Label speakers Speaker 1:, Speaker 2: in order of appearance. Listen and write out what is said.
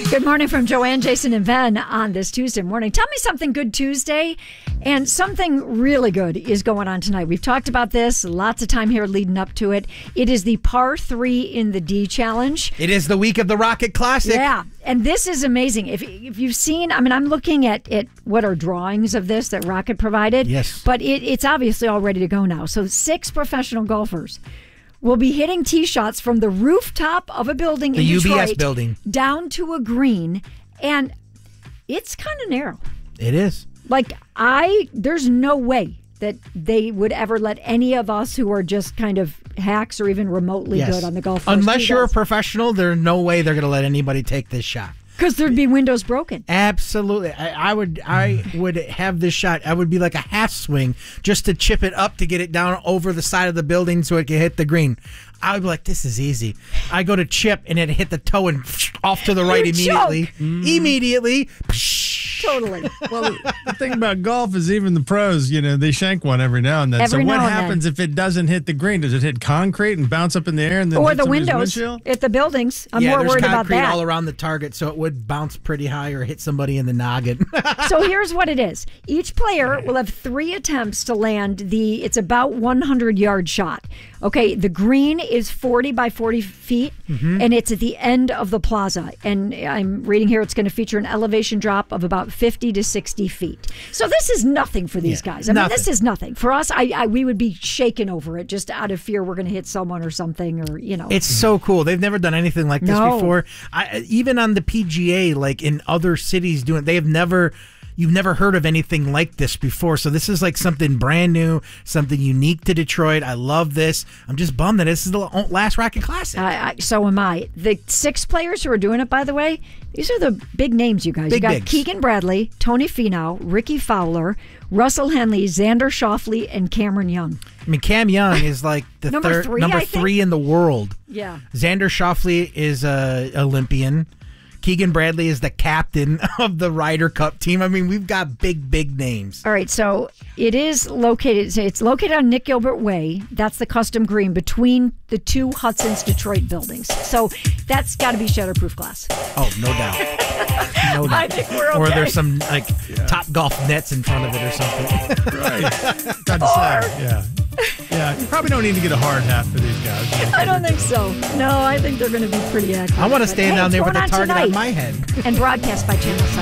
Speaker 1: Good morning from Joanne, Jason, and Ben on this Tuesday morning. Tell me something good Tuesday, and something really good is going on tonight. We've talked about this, lots of time here leading up to it. It is the Par 3 in the D Challenge.
Speaker 2: It is the week of the Rocket Classic.
Speaker 1: Yeah, and this is amazing. If you've seen, I'm looking at what are drawings of this that Rocket provided.
Speaker 2: Yes.
Speaker 1: But it's obviously all ready to go now. So 6 professional golfers will be hitting tee shots from the rooftop of a building in Detroit,
Speaker 2: UBS building,
Speaker 1: down to a green, and it's kind of narrow.
Speaker 2: It is.
Speaker 1: There's no way that they would ever let any of us who are just kind of hacks or even remotely good on the golf course.
Speaker 2: Unless you're a professional, there's no way they're going to let anybody take this shot.
Speaker 1: Because there'd be windows broken.
Speaker 2: Absolutely. I would have this shot. I would be like a half swing just to chip it up to get it down over the side of the building so it can hit the green. I would be like, this is easy. I go to chip and it hit the toe and off to the right immediately.
Speaker 1: Choke.
Speaker 2: Immediately.
Speaker 1: Totally.
Speaker 3: Well, the thing about golf is even the pros, they shank one every now and then.
Speaker 1: Every
Speaker 3: so what
Speaker 1: now and
Speaker 3: happens
Speaker 1: then.
Speaker 3: if it doesn't hit the green? Does it hit concrete and bounce up in the air and then
Speaker 1: or
Speaker 3: hit
Speaker 1: the
Speaker 3: somebody's
Speaker 1: windows
Speaker 3: windshield?
Speaker 1: at the buildings? I'm more worried about
Speaker 2: there's
Speaker 1: that.
Speaker 2: concrete all around the target, so it would bounce pretty high or hit somebody in the noggin.
Speaker 1: So here's what it is. Each player will have 3 attempts to land it's about 100-yard shot. Okay, the green is 40 by 40 feet, and it's at the end of the plaza. And I'm reading here it's going to feature an elevation drop of about 50 to 60 feet. So this is nothing for these guys. This is nothing. For us, we would be shaken over it just out of fear we're going to hit someone or something or.
Speaker 2: It's so cool. They've never done anything like this before. Even on the PGA, like in other cities doing it, you've never heard of anything like this before. So this is like something brand new, something unique to Detroit. I love this. I'm just bummed that this is the last Rocket Classic.
Speaker 1: So am I. The 6 players who are doing it, by the way, these are the big names, you guys. You got
Speaker 2: bigs.
Speaker 1: Keegan Bradley, Tony Finau, Ricky Fowler, Russell Henley, Xander Schauffele, and Cameron Young.
Speaker 2: Cam Young is like the
Speaker 1: number
Speaker 2: three in the world.
Speaker 1: Yeah.
Speaker 2: Xander Schauffele is a Olympian. Keegan Bradley is the captain of the Ryder Cup team. We've got big names.
Speaker 1: All right, so it's located on Nick Gilbert Way. That's the custom green between the 2 Hudson's Detroit buildings. So that's got to be shatterproof glass.
Speaker 2: Oh, no doubt. No doubt.
Speaker 1: I think we're okay.
Speaker 2: Or there's some Top Golf nets in front of it or something.
Speaker 3: Right. Got to say, yeah. Yeah, you probably don't need to get a hard hat for these guys.
Speaker 1: I don't think so. No, I think they're going to be pretty accurate.
Speaker 2: I want to stand down there with a target
Speaker 1: tonight
Speaker 2: on my head.
Speaker 1: and broadcast by Channel 7.